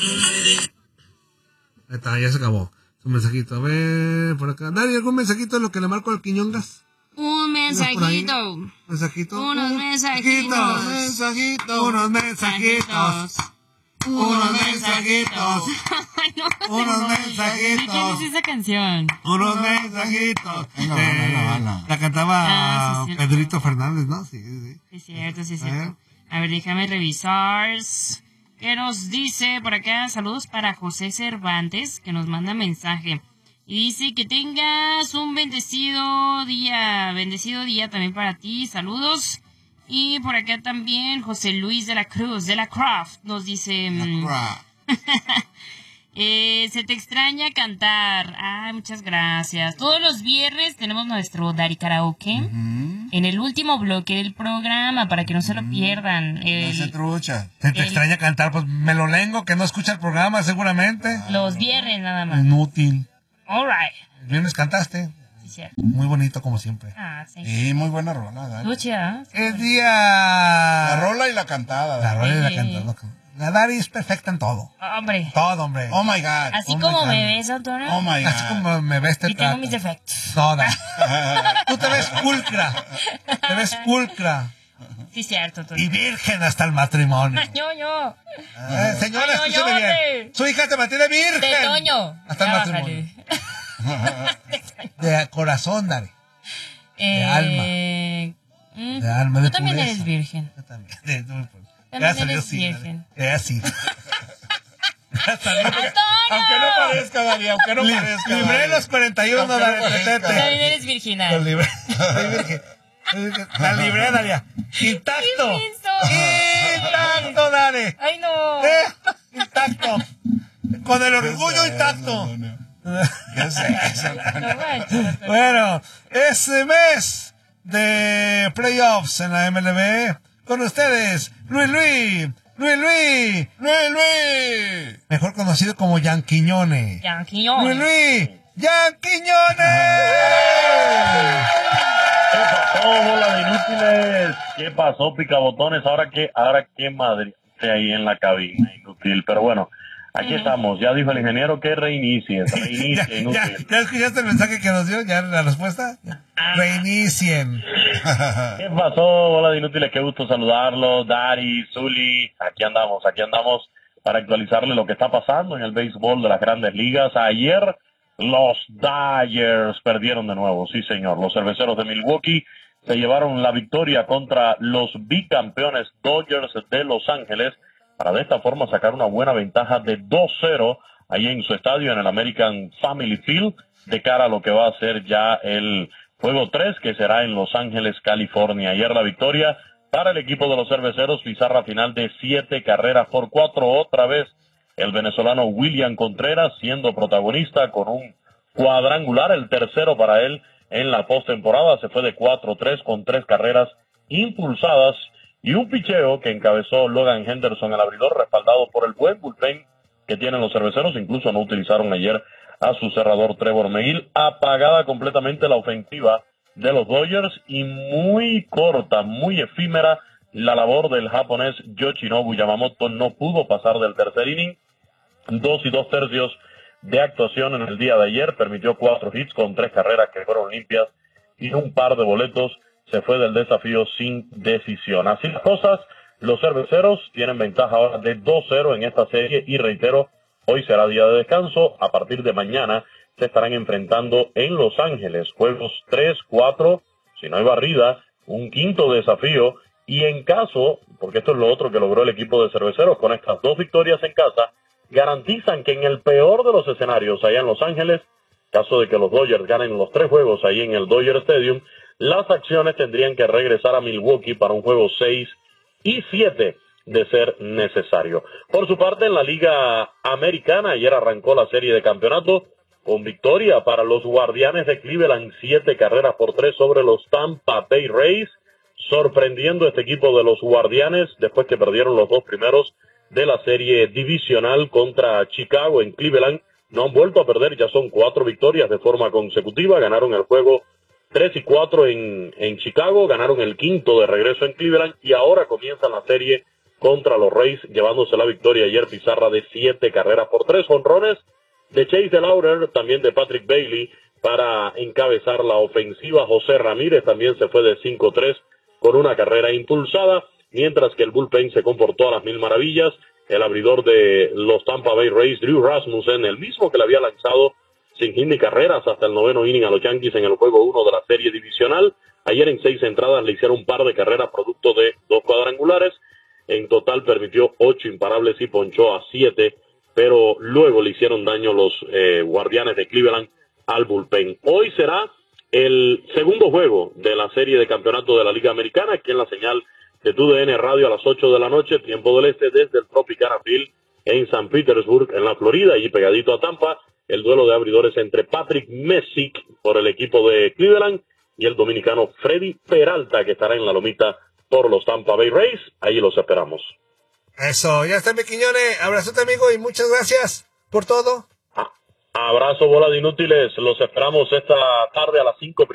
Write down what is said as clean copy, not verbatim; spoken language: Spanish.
Ahí está, ya se acabó. Su mensajito. A ver, por acá. Dani, ¿algún mensajito de lo que le marco al Quiñongas? Un mensajito. ¿Mensajito? Unos mensajitos. Unos mensajitos. Unos mensajitos. Unos mensajitos. Unos mensajitos. ¿Qué es esa canción? Unos mensajitos. La cantaba sí, Pedrito Fernández, ¿no? Sí. Sí, es cierto. A ver, déjame revisar. ¿Qué nos dice por acá? Saludos para José Cervantes, que nos manda mensaje. Y dice que tengas un bendecido día también para ti. Saludos. Y por acá también José Luis de la Cruz, de la Craft, nos dice... se te extraña cantar. Muchas gracias. Todos los viernes tenemos nuestro Dari Karaoke. En el último bloque del programa, para que no se lo pierdan. No se trucha. Se te extraña cantar, pues me lo lengo, que no escucha el programa seguramente. Los viernes nada más. Inútil. All right. El viernes cantaste. Sí, cierto. Muy bonito como siempre. Sí. Y muy buena rola, Dari. Lucha. Es día... La rola y la cantada. La rola y la cantada. La Dari es perfecta en todo. Hombre. Todo, hombre. Oh my God. Así como me ves, Antonio. Oh my God. Así como me ves, te Y tengo mis defectos. Toda. Tú te ves pulcra. Te ves pulcra. Sí, cierto, Antonio. Y virgen hasta el matrimonio. Ñoño. Señora, escúcheme bien. Su hija se mantiene virgen. De Toño. Hasta el matrimonio. De corazón, Dari. De alma. De alma, de Tú también pureza. eres virgen. Yo también. También eres virgen. Así. Aunque no parezca, Dari, aunque no parezca. Libré los 41, Dari. También eres virginal. Los libré. La libré, Daria. Intacto. Intacto, Dari. Ay, no. Intacto. Con el orgullo intacto. ¿Qué es eso? Bueno, ese mes de playoffs en la MLB, con ustedes, Luis. Mejor conocido como Yanquiñone. Luis. ¡Yanquiñone! ¿Qué pasó, bola de inútiles? ¿Qué pasó, picabotones? Ahora qué madre ahí en la cabina, inútil. Pero bueno, aquí estamos. Ya dijo el ingeniero que reinicie, inútil. ¿Ya escuchaste el mensaje que nos dio? ¿Ya la respuesta? Reinicien. ¿Qué pasó, bola de inútiles? Qué gusto saludarlos, Dari, Zuli. Aquí andamos para actualizarle lo que está pasando en el béisbol de las grandes ligas. Ayer los Dodgers perdieron de nuevo, sí señor. Los cerveceros de Milwaukee se llevaron la victoria contra los bicampeones Dodgers de Los Ángeles para de esta forma sacar una buena ventaja de 2-0 ahí en su estadio en el American Family Field de cara a lo que va a ser ya el juego 3 que será en Los Ángeles, California. Ayer la victoria para el equipo de los cerveceros, pizarra final de 7-4. Otra vez el venezolano William Contreras siendo protagonista con un cuadrangular, el tercero para él en la postemporada. Se fue de 4-3 con 3 carreras impulsadas y un picheo que encabezó Logan Henderson, el abridor, respaldado por el buen bullpen que tienen los cerveceros. Incluso no utilizaron ayer a su cerrador Trevor Megill. Apagada completamente la ofensiva de los Dodgers y muy corta, muy efímera la labor del japonés Yoshinobu Yamamoto. No pudo pasar del tercer inning. 2 2/3 de actuación en el día de ayer. Permitió 4 hits con 3 carreras que fueron limpias y un par de boletos. Se fue del desafío sin decisión. Así las cosas, los cerveceros tienen ventaja ahora de 2-0 en esta serie y reitero, hoy será día de descanso. A partir de mañana se estarán enfrentando en Los Ángeles. Juegos 3, 4, si no hay barrida, un quinto desafío. Y en caso, porque esto es lo otro que logró el equipo de cerveceros con estas 2 victorias en casa, garantizan que en el peor de los escenarios allá en Los Ángeles, caso de que los Dodgers ganen los 3 juegos ahí en el Dodger Stadium, las acciones tendrían que regresar a Milwaukee para un juego 6 y 7 de ser necesario. Por su parte, en la Liga Americana, ayer arrancó la serie de campeonato con victoria para los Guardianes de Cleveland, 7-3 sobre los Tampa Bay Rays, sorprendiendo este equipo de los Guardianes después que perdieron los 2 primeros de la serie divisional contra Chicago en Cleveland. No han vuelto a perder, ya son 4 victorias de forma consecutiva. Ganaron el juego 3-4 en Chicago, ganaron el quinto de regreso en Cleveland y ahora comienzan la serie contra los Rays, llevándose la victoria ayer. Pizarra de 7-3, jonrones de Chase DeLauter, también de Patrick Bailey, para encabezar la ofensiva. José Ramírez también se fue de 5-3 con una carrera impulsada, mientras que el bullpen se comportó a las mil maravillas. El abridor de los Tampa Bay Rays, Drew Rasmussen, el mismo que le había lanzado sin hit ni carreras hasta el 9º inning a los Yankees en el juego 1 de la serie divisional. Ayer en 6 entradas le hicieron un par de carreras producto de 2 cuadrangulares. En total permitió 8 imparables y ponchó a 7, pero luego le hicieron daño los Guardianes de Cleveland al bullpen. Hoy será el segundo juego de la serie de campeonato de la Liga Americana, aquí en la señal de TUDN Radio a las 8 de la noche, tiempo del este, desde el Tropicana Field en San Petersburg, en la Florida, y pegadito a Tampa, el duelo de abridores entre Patrick Messick por el equipo de Cleveland y el dominicano Freddy Peralta, que estará en la lomita por los Tampa Bay Rays. Ahí los esperamos. Eso, ya está, mi Quiñones. Abrazote, amigo, y muchas gracias por todo. Abrazo, bola de inútiles. Los esperamos esta tarde a las 5.